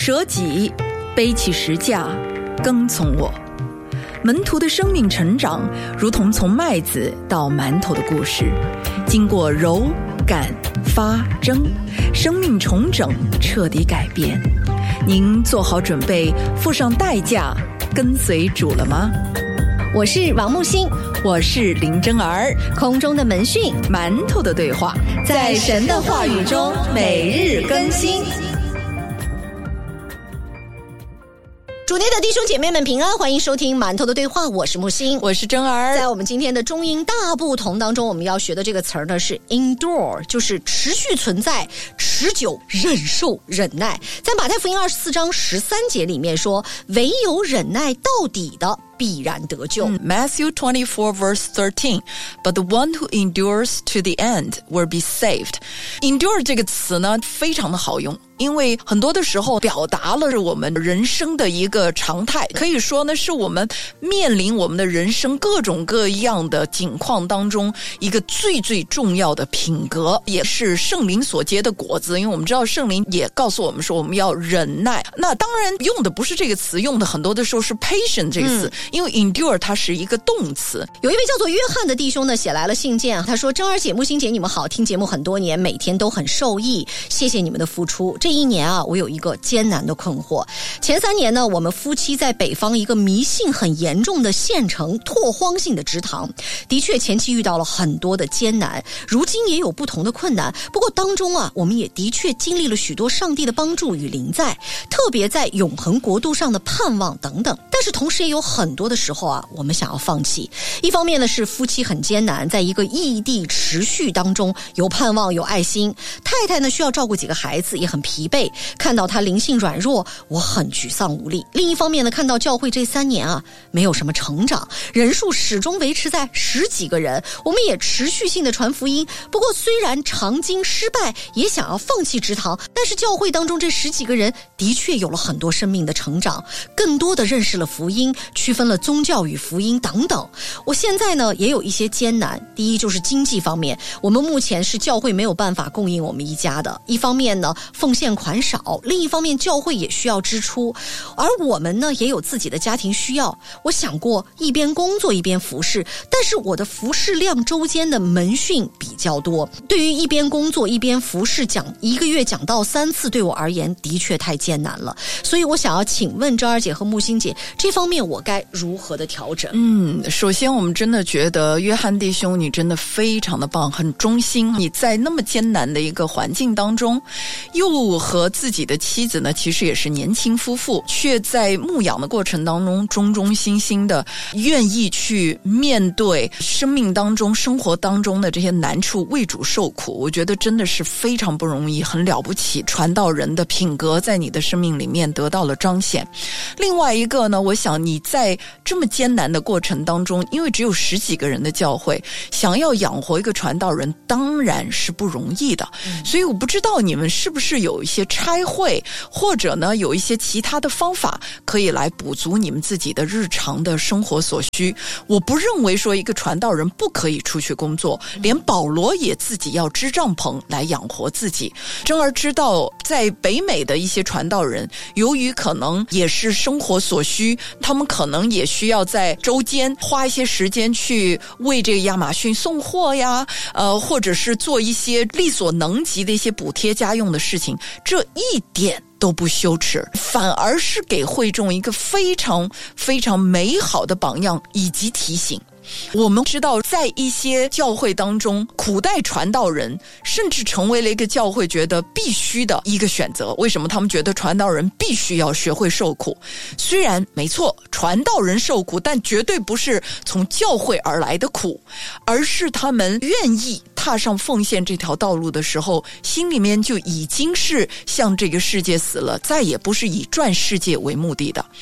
舍己，背起十架，跟从我。门徒的生命成长如同从麦子到馒头的故事，经过揉、擀、发、蒸，生命重整，彻底改变。您做好准备，付上代价，跟随主了吗？ 我是王木星， 我是林真儿。 空中的门讯， 馒头的对话， 在神的话语中每日更新。主内的弟兄姐妹们平安，欢迎收听馒头的对话，我是木星， 我是真儿。 在我们今天的中英大不同当中，我们要学的这个词儿呢是 endure， 就是持续存在、持久、忍受、忍耐。在马太福音24章13节里面说，唯有忍耐到底的必然得救。 Matthew 24 verse 13 But the one who endures to the end will be saved. Endure 这个词呢非常的好用，因为很多的时候表达了我们人生的一个常态，可以说呢是我们面临我们的人生各种各样的境况当中一个最最重要的品格，也是圣灵所结的果子。因为我们知道圣灵也告诉我们说我们要忍耐，那当然用的不是这个词，用的很多的时候是 patient 这个词，因为 endure 它是一个动词。 有一位叫做约翰的弟兄呢写来了信件，他说：真儿姐、木星姐你们好，听节目很多年，每天都很受益，谢谢你们的付出。这一年啊，我有一个艰难的困惑。前3年呢，我们夫妻在北方一个迷信很严重的县城拓荒性的职堂，的确前期遇到了很多的艰难，如今也有不同的困难，不过当中啊，我们也的确经历了许多上帝的帮助与临在，特别在永恒国度上的盼望等等。但是同时也有很多的时候啊，我们想要放弃。一方面呢是夫妻很艰难，在一个异地持续当中有盼望有爱心，太太呢需要照顾几个孩子也很疲惫，看到她灵性软弱，我很沮丧无力。另一方面呢，看到教会这3年啊没有什么成长，人数始终维持在10几个人，我们也持续性的传福音，不过虽然常经失败，也想要放弃职堂，但是教会当中这10几个人的确有了很多生命的成长，更多的认识了福音，区分了宗教与福音等等。我现在呢也有一些艰难，第一就是经济方面，我们目前是教会没有办法供应我们一家的，一方面呢奉献款少，另一方面教会也需要支出，而我们呢也有自己的家庭需要。我想过一边工作一边服侍，但是我的服侍量周间的门训比较多，对于一边工作一边服侍讲1个月讲到3次，对我而言的确太艰难了。所以我想要请问周儿姐和木星姐，这方面我该如何的调整？ 首先我们真的觉得约翰弟兄你真的非常的棒，很忠心。你在那么艰难的一个环境当中，又和自己的妻子呢其实也是年轻夫妇，却在牧养的过程当中忠忠心心的愿意去面对生命当中生活当中的这些难处，为主受苦。我觉得真的是非常不容易，很了不起，传道人的品格在你的生命里面得到了彰显。另外一个呢，我想你在这么艰难的过程当中，因为只有10几个人的教会，想要养活一个传道人当然是不容易的。所以我不知道你们是不是有一些差会，或者呢有一些其他的方法可以来补足你们自己的日常的生活所需。我不认为说一个传道人不可以出去工作，连保罗也自己要支帐篷来养活自己。真儿知道在北美的一些传道人，由于可能也是生活所需，他们可能也需要在周间花一些时间去为这个亚马逊送货呀，或者是做一些力所能及的一些补贴家用的事情，这一点都不羞耻，反而是给会众一个非常非常美好的榜样以及提醒。我们知道在一些教会当中，苦代传道人甚至成为了一个教会觉得必须的一个选择。为什么？他们觉得传道人必须要学会受苦。虽然没错，传道人受苦，但绝对不是从教会而来的苦，而是他们愿意踏上奉献这条道路的时候，心里面就已经是向这个世界死了，再也不是以赚世界为目的的。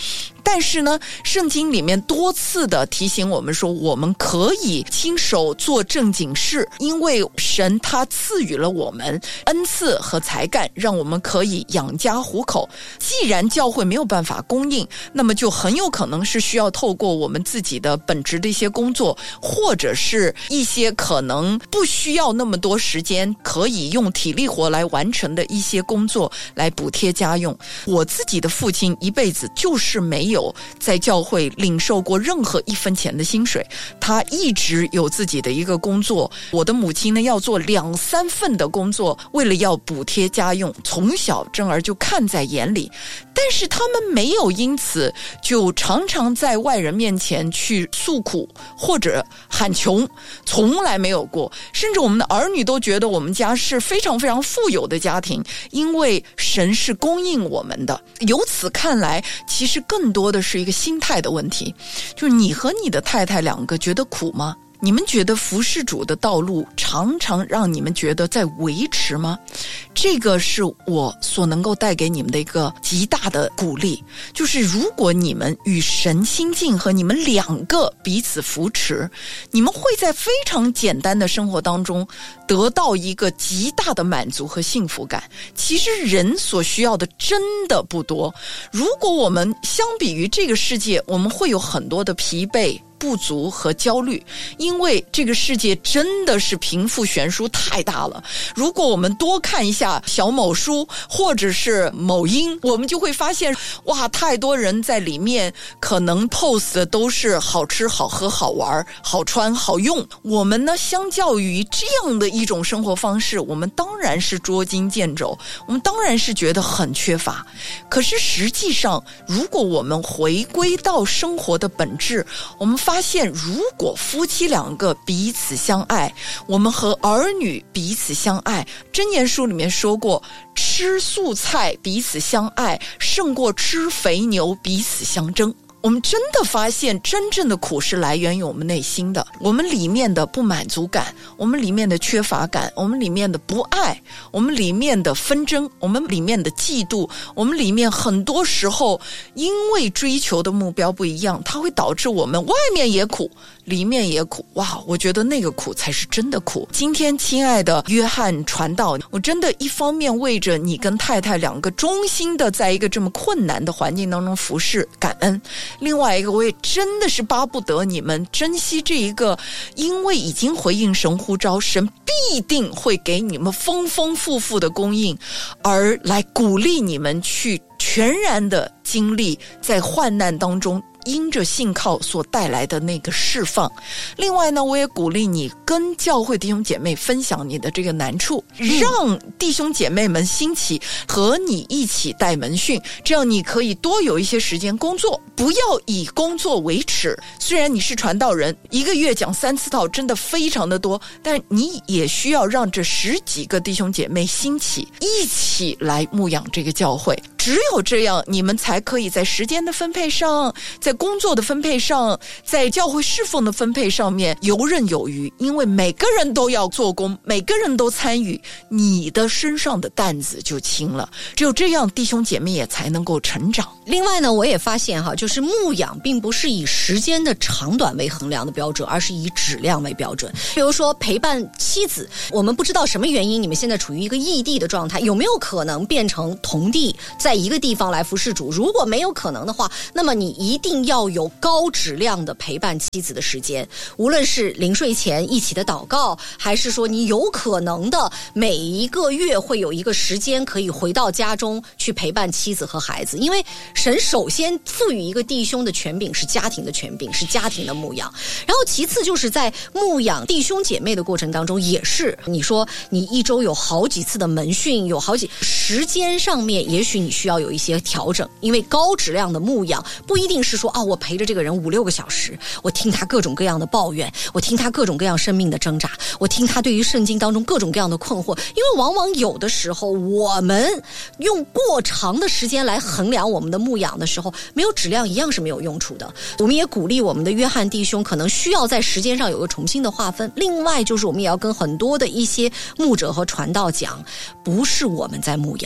但是呢，圣经里面多次的提醒我们说，我们可以亲手做正经事，因为神他赐予了我们恩赐和才干，让我们可以养家糊口。既然教会没有办法供应，那么就很有可能是需要透过我们自己的本职的一些工作，或者是一些可能不需要那么多时间，可以用体力活来完成的一些工作来补贴家用。我自己的父亲一辈子就是没有在教会领受过任何1分钱的薪水，他一直有自己的一个工作。我的母亲呢，要做2-3份的工作，为了要补贴家用，从小珍儿就看在眼里。但是他们没有因此就常常在外人面前去诉苦或者喊穷，从来没有过。甚至我们的儿女都觉得我们家是非常非常富有的家庭，因为神是供应我们的。由此看来，其实更多的是一个心态的问题，就是你和你的太太2个觉得苦吗？你们觉得服事主的道路常常让你们觉得在维持吗？这个是我所能够带给你们的一个极大的鼓励，就是如果你们与神亲近和你们2个彼此扶持，你们会在非常简单的生活当中得到一个极大的满足和幸福感。其实人所需要的真的不多，如果我们相比于这个世界，我们会有很多的疲惫、不足和焦虑，因为这个世界真的是贫富悬殊太大了。如果我们多看一下小某书或者是某音，我们就会发现，哇，太多人在里面可能 post 的都是好吃好喝好玩好穿好用。我们呢，相较于这样的一种生活方式，我们当然是捉襟见肘，我们当然是觉得很缺乏。可是实际上，如果我们回归到生活的本质，我们发现如果夫妻2个彼此相爱，我们和儿女彼此相爱，箴言书里面说过，吃素菜彼此相爱胜过吃肥牛彼此相争。我们真的发现真正的苦是来源于我们内心的，我们里面的不满足感，我们里面的缺乏感，我们里面的不爱，我们里面的纷争，我们里面的嫉妒，我们里面很多时候因为追求的目标不一样，它会导致我们外面也苦里面也苦。哇，我觉得那个苦才是真的苦。今天亲爱的约翰传道，我真的一方面为着你跟太太2个忠心的在一个这么困难的环境当中服侍感恩，另外一个我也真的是巴不得你们珍惜这一个，因为已经回应神呼召，神必定会给你们丰丰富富的供应，而来鼓励你们去全然的经历在患难当中因着信靠所带来的那个释放。另外呢，我也鼓励你跟教会弟兄姐妹分享你的这个难处，让弟兄姐妹们兴起和你一起带门训，这样你可以多有一些时间工作，不要以工作为耻。虽然你是传道人，1个月讲3次道真的非常的多，但你也需要让这10几个弟兄姐妹兴起，一起来牧养这个教会。只有这样，你们才可以在时间的分配上，在工作的分配上，在教会侍奉的分配上面游刃有余。因为每个人都要做工，每个人都参与，你的身上的担子就轻了。只有这样，弟兄姐妹也才能够成长。 另外呢，我也发现就是牧养并不是以时间的长短为衡量的标准，而是以质量为标准。比如说陪伴妻子，我们不知道什么原因你们现在处于一个异地的状态，有没有可能变成同地，在一个地方来服侍主？如果没有可能的话，那么你一定要有高质量的陪伴妻子的时间，无论是临睡前一起的祷告，还是说你有可能的每一个月会有一个时间可以回到家中去陪伴妻子和孩子。因为神首先赋予一个弟兄的权柄是家庭的权柄，是家庭的牧养，然后其次就是在牧养弟兄姐妹的过程当中，也是你说你一周有好几次的门训，有好几时间上面也许你需要有一些调整。因为高质量的牧养不一定是说我陪着这个人5-6个小时，我听他各种各样的抱怨，我听他各种各样生命的挣扎，我听他对于圣经当中各种各样的困惑。因为往往有的时候我们用过长的时间来衡量我们的牧养的时候，没有质量一样是没有用处的。我们也鼓励我们的约翰弟兄可能需要在时间上有个重新的划分。另外就是我们也要跟很多的一些牧者和传道讲，不是我们在牧养，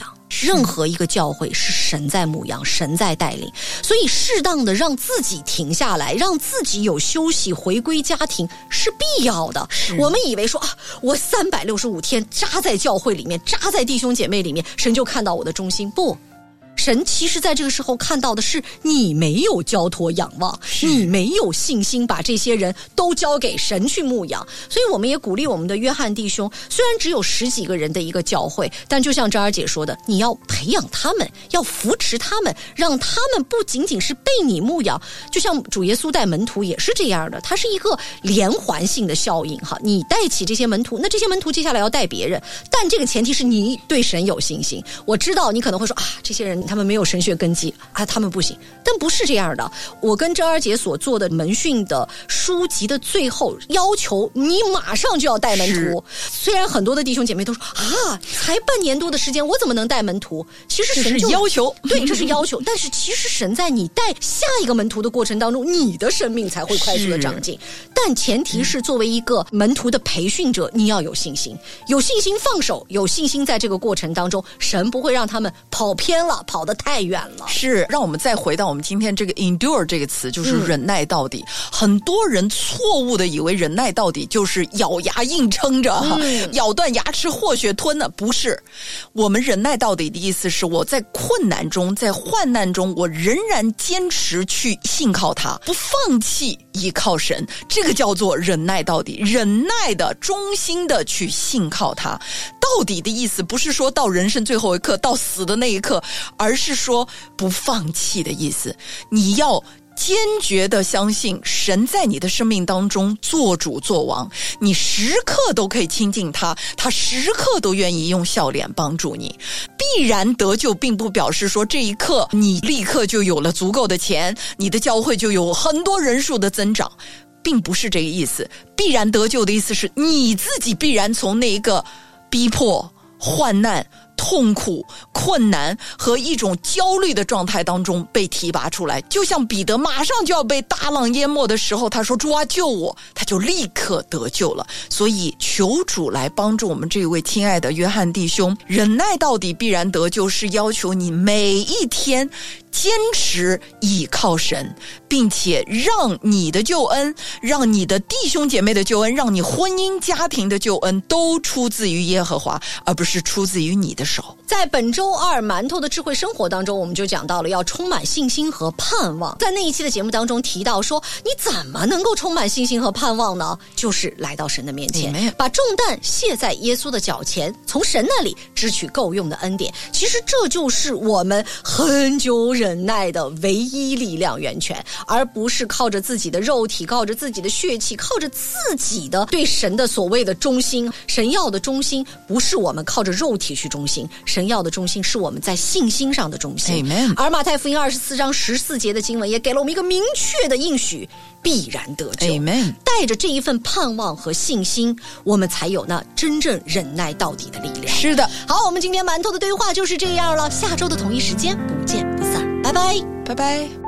任何一个教会是神在牧养，神在带领，所以适当的让自己停下来，让自己有休息，回归家庭是必要的。我们以为说我365天扎在教会里面，扎在弟兄姐妹里面，神就看到我的忠心。不，神其实在这个时候看到的是你没有交托仰望，你没有信心把这些人都交给神去牧养。所以我们也鼓励我们的约翰弟兄，虽然只有10几个人的一个教会，但就像张儿姐说的，你要培养他们，要扶持他们，让他们不仅仅是被你牧养，就像主耶稣带门徒也是这样的，它是一个连环性的效应哈。你带起这些门徒，那这些门徒接下来要带别人，但这个前提是你对神有信心。我知道你可能会说这些人他们没有神学根基他们不行，但不是这样的。我跟珍儿姐所做的门训的书籍的最后要求你马上就要带门徒，虽然很多的弟兄姐妹都说才半年多的时间我怎么能带门徒，其实神就要求， 对，这是要求但是其实神在你带下一个门徒的过程当中，你的生命才会快速的长进，但前提是作为一个门徒的培训者，你要有信心，有信心放手，有信心在这个过程当中神不会让他们跑偏了，跑得太远了。 是，让我们再回到我们今天这个 endure 这个词，就是忍耐到底。很多人错误的以为忍耐到底就是咬牙硬撑着咬断牙齿或血吞呢，不是。我们忍耐到底的意思是我在困难中，在患难中，我仍然坚持去信靠他，不放弃依靠神，这个叫做忍耐到底。忍耐的忠心的去信靠他。到底的意思不是说到人生最后一刻，到死的那一刻，而是说不放弃的意思。你要坚决的相信神在你的生命当中做主做王，你时刻都可以亲近他，他时刻都愿意用笑脸帮助你。必然得救并不表示说这一刻你立刻就有了足够的钱，你的教会就有很多人数的增长，并不是这个意思。必然得救的意思是你自己必然从那一个逼迫、患难、痛苦、困难和一种焦虑的状态当中被提拔出来。就像彼得马上就要被大浪淹没的时候，他说主啊救我，他就立刻得救了。所以求主来帮助我们这位亲爱的约翰弟兄，忍耐到底必然得救，是要求你每一天坚持倚靠神，并且让你的救恩，让你的弟兄姐妹的救恩，让你婚姻家庭的救恩都出自于耶和华，而不是出自于你的手。 在本周2馒头的智慧生活当中，我们就讲到了要充满信心和盼望。在那一期的节目当中提到说，你怎么能够充满信心和盼望呢？就是来到神的面前，把重担卸在耶稣的脚前，从神那里支取够用的恩典。其实这就是我们很久忍耐的唯一力量源泉，而不是靠着自己的肉体，靠着自己的血气，靠着自己的对神的所谓的忠心。神要的忠心不是我们靠着肉体去忠心，神要的忠心是我们在信心上的忠心。 Amen。 而马太福音24章14节的经文也给了我们一个明确的应许，必然得救。 Amen。 带着这一份盼望和信心，我们才有那真正忍耐到底的力量。 是的。 好，我们今天馒头的对话就是这样了，下周的同一时间不见不散，拜拜， 拜拜。